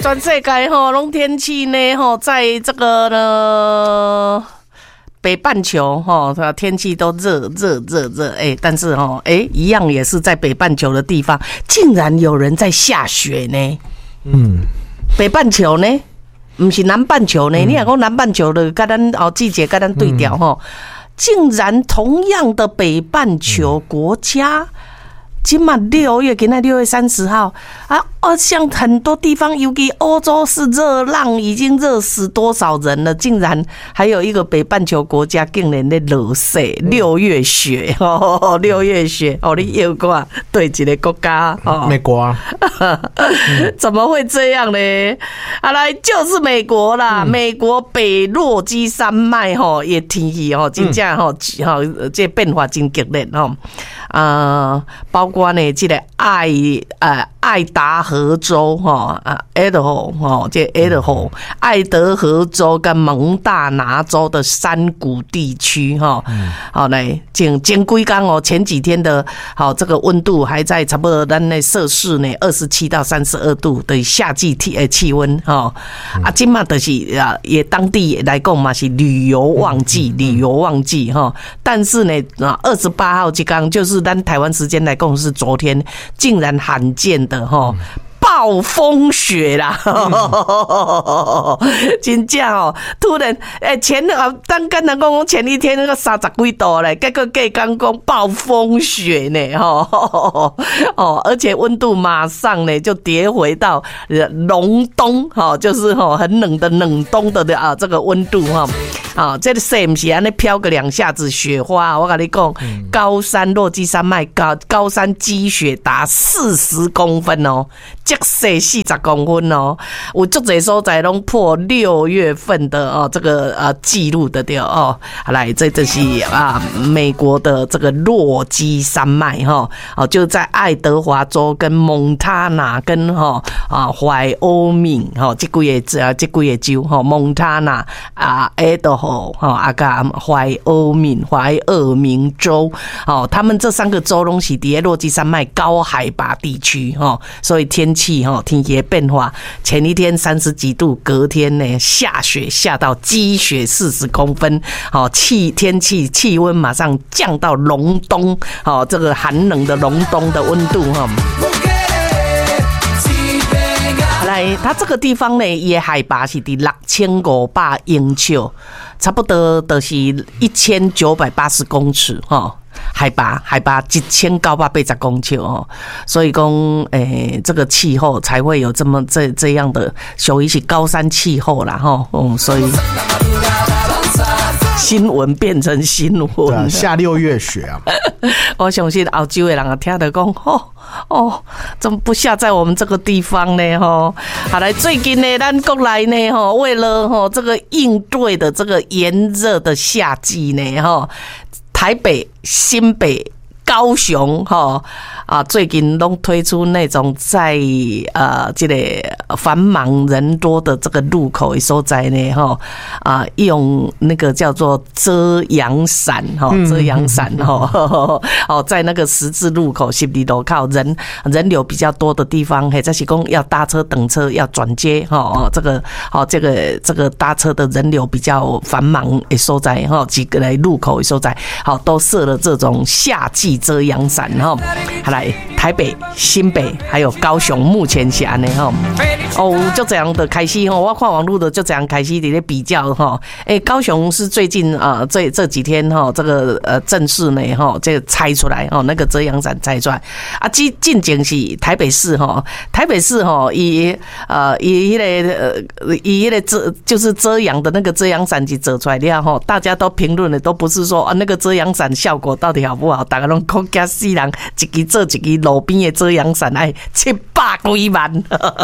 全世界吼，拢天气呢吼，在这个呢北半球吼，天气都热，但是吼，一样也是在北半球的地方，竟然有人在下雪呢。北半球呢，不是南半球呢。你若讲南半球的，跟咱季节跟咱对调吼，竟然同样的北半球国家。今嘛6月，今天6月30号啊，像很多地方，尤其欧洲是热浪，已经热死多少人了？竟然还有一个北半球国家竟然在落雪，6月雪哦，6月雪哦，你又过对一个国家哦， 美国啊， 怎么会这样呢？啊，来就是美国啦，美国北落基山脉吼，也天气吼，真正吼，这变化真激烈吼。包括呢，这个爱达荷州哈Idaho 这 Idaho 爱德荷州跟蒙大拿州的山谷地区哈，好来前几天哦，前几天的这个温度还在差不多咱那摄氏呢27到32度的夏季气温哈今嘛就是也当地来讲嘛是旅游旺季哈，但是呢28号这天就是咱台湾时间来讲是昨天，竟然罕见的暴风雪啦，真正哦！突然，当跟人讲前一天那个30几度嘞，结果刚讲暴风雪呢，而且温度马上呢就跌回到隆冬，就是很冷的冷冬的这个温度这个是不是安尼飘个2下子雪花？我跟你讲，高山落基山脉高山积雪达40公分哦。这细40公分哦，有足侪所在拢破6月份的这个记录的对哦。来，这就是美国的这个落基山脉就在爱德华州跟蒙塔纳跟怀俄明这几个州蒙塔纳爱德华怀俄明州他们这3个州拢是伫落基山脉高海拔地区所以天气的变化，前一天30几度，隔天呢下雪下到积雪40公分，天气温马上降到隆冬，这个寒冷的隆冬的温度来，它这个地方呢，也海拔是伫6500英尺，差不多就是1980公尺海拔1980公尺所以讲这个气候才会有这样的，属于是高山气候啦所以新闻变成新闻， 下6月雪啊！ 我相信澳洲的人也听得讲怎么不下在我们这个地方呢？好来，最近呢，咱国内呢为了这个应对的这个炎热的夏季呢台北、新北、高雄最近都推出那种在这个繁忙人多的这个路口的所在呢用那个叫做遮阳伞在那个十字路口十字路口人流比较多的地方，或者是讲要搭车等车要转接这个搭车的人流比较繁忙的所在几个路口的所在都设了这种夏季遮阳伞来台北、新北还有高雄，目前是安尼就这样的开始我看网络的就这样开始在比较高雄是最近这几天这个正式呢这个拆出来那个遮阳伞拆出来近景是台北市以那个就是遮阳的那个遮阳伞去折出来了大家都评论的都不是说那个遮阳伞效果到底好不好，大家都讲加死人一支做一支路边的遮阳伞700几万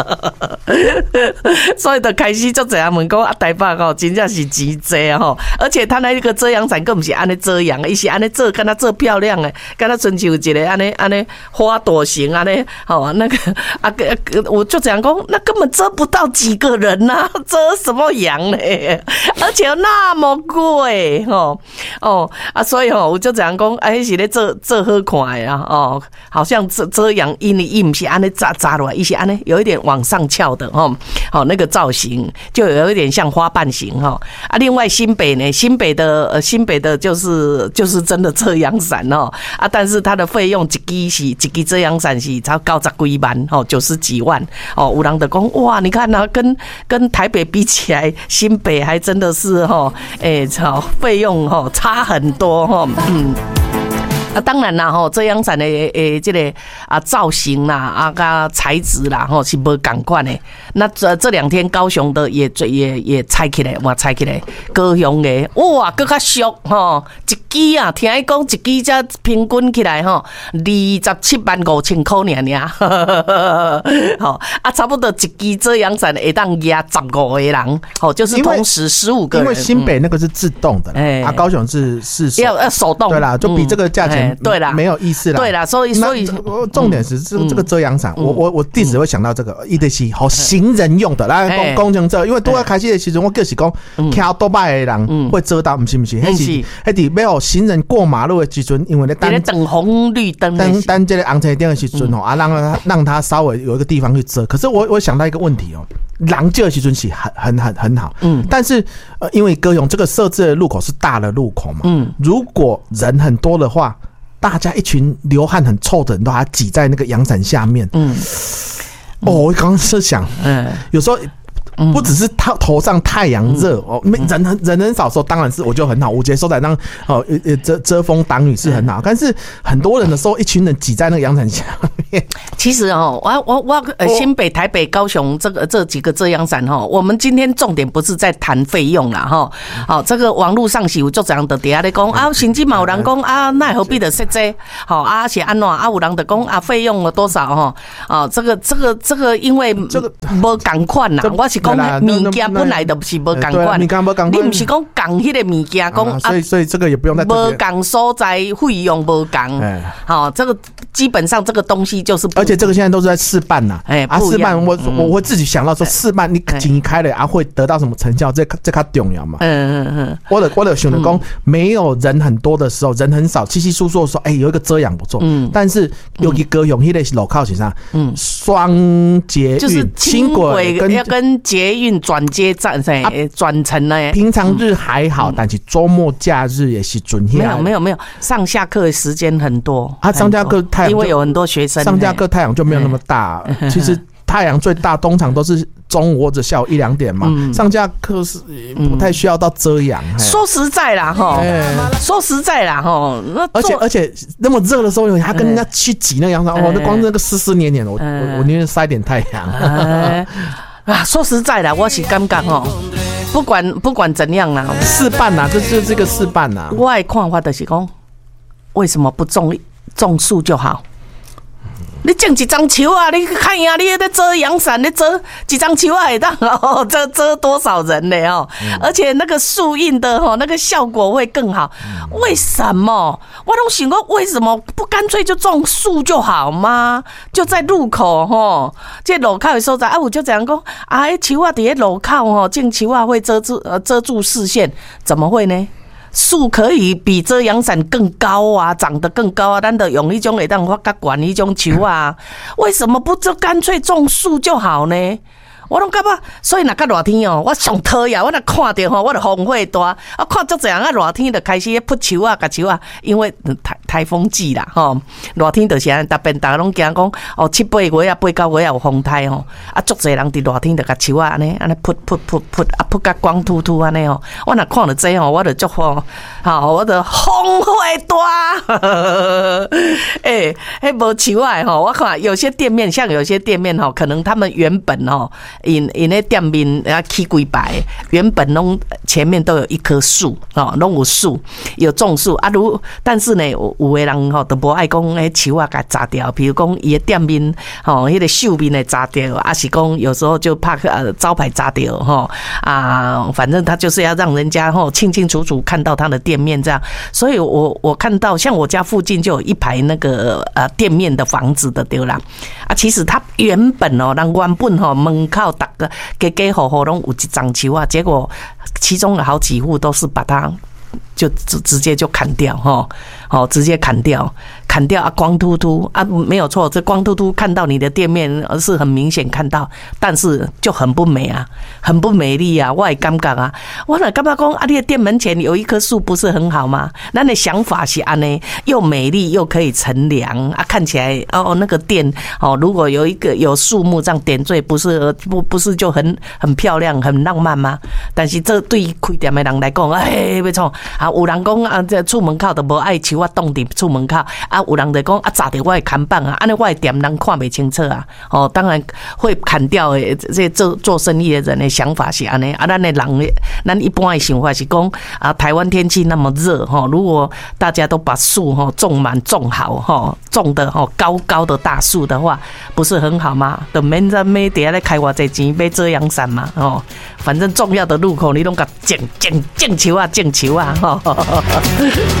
所以就开始就这样问讲台北真正是钱多而且他那个遮阳伞更不是安尼遮阳，伊是安尼做跟他做漂亮的，跟他春秋一个安尼花朵型安尼那个我就这样讲，那根本遮不到几个人啊，遮什么阳呢？而且那么贵所以我就这样讲是咧做好看的好像遮阳，因为伊不是安尼扎落来，伊是安尼有一点往上翘的哈，好那个造型就有一点像花瓣型哈。啊，另外新北呢，新北的就是真的遮阳伞哦啊，但是它的费用一支遮阳伞是超90几万哦，90几万哦，有人就讲哇，你看啊，跟台北比起来，新北还真的是哈，费用哈差很多哈，啊，当然啦，遮阳伞的这个造型啦，甲材质啦，是无同款的。那这2天高雄的也拆起来，哇，拆起来，高雄的哇，更较俗一支啊，听伊讲一支才平均起来275000块尔，差不多一支遮阳伞会当压15个人，就是同时15个人。 因为新北那个是自动的，高雄是要手动， 对啦，就比这个价钱。 对啦， 没有意思啦。 对啦，所以重点是这个遮阳伞，我第时会想到这个，伊就是好行人用的，来讲成这，因为拄要开始的时阵，我就是讲，骑多摆的人会遮到，不是，迄是要行人过马路的时阵，因为咧等红绿灯， 等这个红绿灯的时阵让他稍微有一个地方去遮。可是我想到一个问题哦，人这个时阵是很好，但是因为高雄这个设置的路口是大的路口嘛，如果人很多的话。大家一群流汗很臭的人都还挤在那个阳伞下面。我刚刚是想，有时候不只是头上太阳热人很少的时候，当然是我就很好，我觉得收在让遮风挡雨是很好。但是很多人的时候，一群人挤在那个阳伞下面。其实我新北、台北、高雄这几个遮阳伞我们今天重点不是在谈费用啦这个网络上是有作这样的底下在讲甚至有人讲那何必的设这是安怎有人就讲费用了多少这个因为无同款啦，我是讲物件本来就是无同款，你不是讲同迄个物件讲所以这个也不用再无同所在费用无同，这个基本上这个东西就是而且这个现在都是在试办呐，试办我会自己想到说试办你紧开了会得到什么成效，这较重要嘛。我的想的讲，没有人很多的时候，人很少，稀稀疏疏的时候，有一个遮阳不错。但是尤其高雄迄个路口上，双捷运就是轻轨跟捷运转接站转乘呢。 平常日还好，但是周末假日也是准下。 没有，上下课的时间很多。 上下课太阳因为有很多学生， 上下课太阳就没有那么大。其实太阳最大通常都是中午或者下午1-2点嘛，上下课是不太需要到遮阳。 说实在啦而且那么热的时候，你还跟人家去挤那阳伞，那光那个湿黏黏的，我宁愿晒点太阳。 说实在啦，我是感觉不管怎样啦， 试办啦，这就是这个试办啦。 我的看法就是讲，为什么不种树就好？你种一张树啊，你看呀，你在遮阳伞，你遮一张树啊，会当遮多少人呢而且那个树荫的那个效果会更好。为什么？我都想过，为什么不干脆就种树就好吗？就在路口这路口的所在我就这样讲树啊，在路口种树啊会遮住视线，怎么会呢？树可以比遮阳伞更高啊，长得更高啊，咱就用一种会当发较悬一种树啊，为什么不就干脆种树就好呢？我拢感觉，所以若较热天我上讨厌，我若看到我就风火大，我看足侪人热天就开始扑树啊、夹树啊，因为台风季啦热天就是安尼，大家拢惊讲7-8月啊、8-9月有风台足侪人伫热天就夹树啊安尼扑扑甲光秃秃安尼我若看到这我就足我就风火大无树啊我看有些店面，像有些店面可能他们原本因那店面起几排，原本拢前面都有一棵树拢有树，有种树但是呢有的人都无爱讲树啊给砸掉，比如讲伊的店面迄个秀面的砸掉，是讲有时候就怕招牌砸掉反正他就是要让人家清清楚楚看到他的店面这样。所以我看到像我家附近就有一排那个店面的房子的对啦其实他原本人原本门口大个家家户户拢有一张树啊，结果其中有好几户都是把它就直接就砍掉哈，哦，直接砍掉啊，光秃秃啊，没有错，这光秃秃看到你的店面是很明显看到，但是就很不美啊，很不美丽啊，我也感觉啊，我哪感觉讲啊，你的店门前有一棵树不是很好吗？那你想法是安呢，又美丽又可以乘凉啊，看起来哦那个店哦，如果有一个有树木这样点缀，不是就很漂亮很浪漫吗？但是这对于开店的人来讲，要创啊，有人讲啊，这出门口都无爱树啊，挡伫出门口啊，有人就讲啊，砸着我的看板啊，安尼我的店人看不清楚啊。哦，当然会砍掉的这做生意的人的想法是安尼啊，咱的人，咱一般的想法是讲啊，台湾天气那么热哈，如果大家都把树哈种满种好哈，种的哈高的大树的话，不是很好吗？就免在每底下来开偌济钱买遮阳伞嘛哦，反正重要的路口你拢甲种树啊吼。